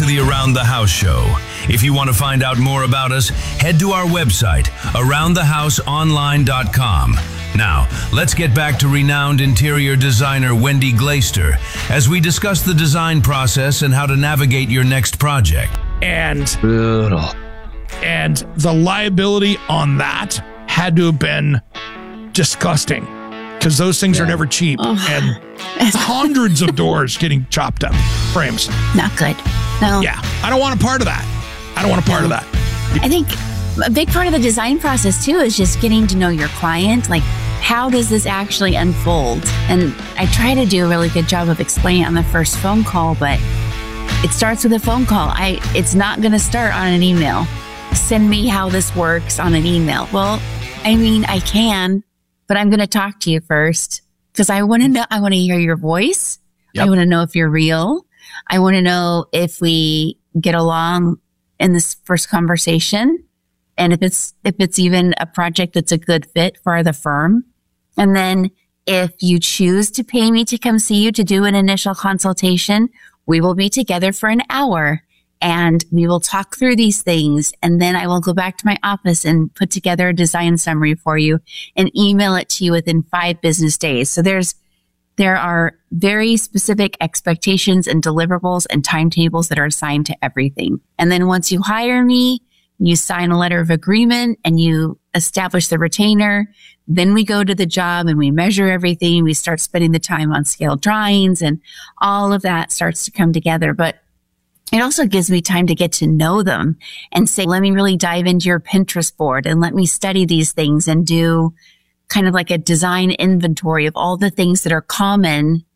the Around the House show. If you want to find out more about us, head to our website, aroundthehouseonline.com. Now, let's get back to renowned interior designer Wendy Glaister as we discuss the design process and how to navigate your next project. And Brutal. And the liability on that had to have been disgusting because those things are never cheap. And hundreds of doors getting chopped up, frames. Not good. No. Yeah. I don't want a part of that. I think a big part of the design process too is just getting to know your client. Like, how does this actually unfold? And I try to do a really good job of explaining it on the first phone call, but it starts with a phone call. It's not going to start on an email. Send me how this works on an email. Well, I mean, I can, but I'm going to talk to you first because I want to know. I want to hear your voice. Yep. I want to know if you're real. I want to know if we get along in this first conversation, and if it's even a project that's a good fit for the firm. And then if you choose to pay me to come see you to do an initial consultation, we will be together for an hour and we will talk through these things. And then I will go back to my office and put together a design summary for you and email it to you within 5 business days. So there are very specific expectations and deliverables and timetables that are assigned to everything. And then once you hire me, you sign a letter of agreement and you establish the retainer. Then we go to the job and we measure everything. We start spending the time on scale drawings and all of that starts to come together. But it also gives me time to get to know them and say, let me really dive into your Pinterest board and let me study these things and do kind of like a design inventory of all the things that are common